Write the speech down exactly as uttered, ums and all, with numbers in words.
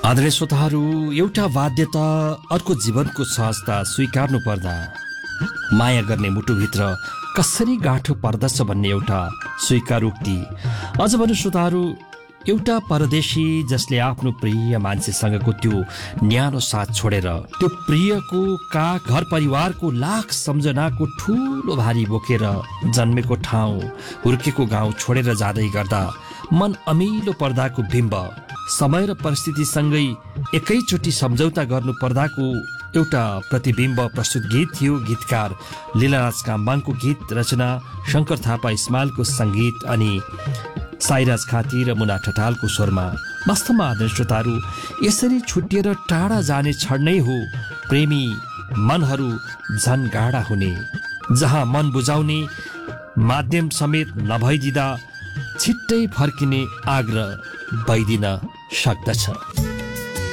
आदरणीय श्रोताहरू, एउटा बाध्यता अर्को जीवनको सहजता स्वीकार्नु पर्दा माया गर्ने मुटुभित्र कसरी गाँठो पर्दछ भन्ने एउटा स्वीकार उक्ति। अझ भन्नु श्रोताहरू, एउटा परदेशी जसले आफ्नो प्रिय मान्छेसँगको त्यो न्यानो साथ छोडेर त्यो प्रियको का घर परिवारको लाख सम्झनाको ठुलो भारी बोकेर जन्मेको ठाउँ हुर्केको गाउँ छोडेर जाँदै गर्दा मन अमिलो पर्दाको बिम्ब, समय र परिस्थितिसँगै एकैचोटि सम्झौता गर्नु पर्दाको एउटा प्रतिबिम्ब प्रस्तुत गीत थियो। गीतकार लीलाराज काम्बाङको गीत, रचना शङ्कर थापा इस्माइलको सङ्गीत अनि साइराज खाती र मुना ठटालको स्वरमा। वास्तवमा आदरणीय श्रोताहरू, यसरी छुट्टिएर टाढा जाने क्षण नै हो प्रेमी मनहरू झन गाढा हुने, जहाँ मन बुझाउने माध्यम समेत नभइदिँदा छिट्टै फर्किने आग्रह भइदिन सक्दछ।